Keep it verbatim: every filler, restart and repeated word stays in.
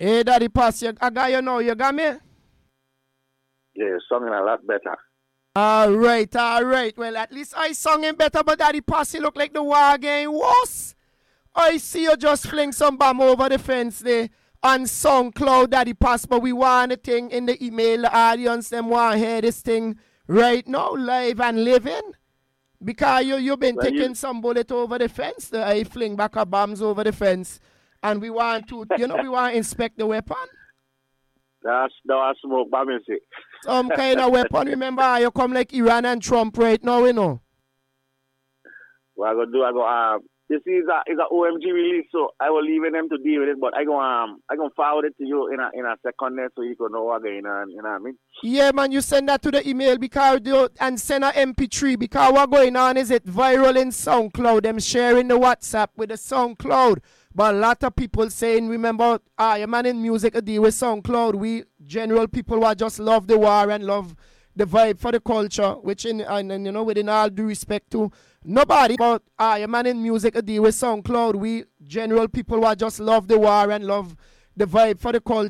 Hey, Daddy Pass, you, I got you now. You got me? Yeah, singing a lot better. All right, all right. Well, at least I sung him better, but Daddy Pass, you look like the war game was. I see you just fling some bomb over the fence there on SoundCloud, Daddy Pass, but we want a thing in the email. The audience, them want to hear this thing right now, live and living. Because you, you've been Well, taking you- some bullet over the fence. The, I fling back a bombs over the fence. And we want to, you know, we want to inspect the weapon. That's that's smoke bomb, you see. Some kind of weapon. Remember, you come like Iran and Trump right now, you know. What I go do, I go um. You see, it's a it's a O M G release, so I will leave them to deal with it. But I go um I go forward it to you in a in a second there, so you can know what going on. You know what I mean? Yeah, man, you send that to the email because you, and send a M P three because what going on is it viral in SoundCloud. Them sharing the WhatsApp with the SoundCloud. But a lot of people saying, remember, ah, your man in music a deal with SoundCloud. We general people who just love the war and love the vibe for the culture, which in and, and you know, within all due respect to nobody, but ah, your man in music a deal with SoundCloud. We general people who just love the war and love the vibe for the culture.